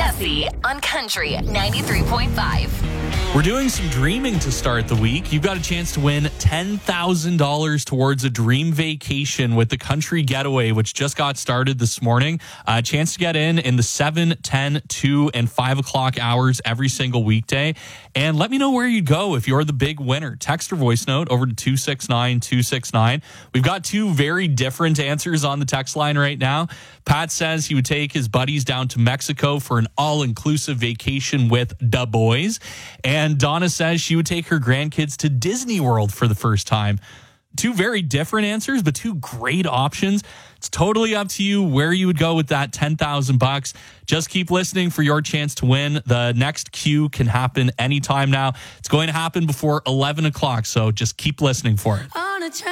Jesse on Country 93.5. We're doing some dreaming to start the week. You've got a chance to win $10,000 towards a dream vacation with the Country Getaway, which just got started this morning. A chance to get in the 7, 10, 2, and 5 o'clock hours every single weekday. And let me know where you'd go if you're the big winner. Text or voice note over to 269-269. We've got two very different answers on the text line right now. Pat says he would take his buddies down to Mexico for an all-inclusive vacation with the boys. And Donna says she would take her grandkids to Disney World for the first time. Two very different answers, but two great options. It's totally up to you where you would go with that $10,000. Just keep listening for your chance to win. The next cue can happen anytime now. It's going to happen before 11 o'clock, so just keep listening for it.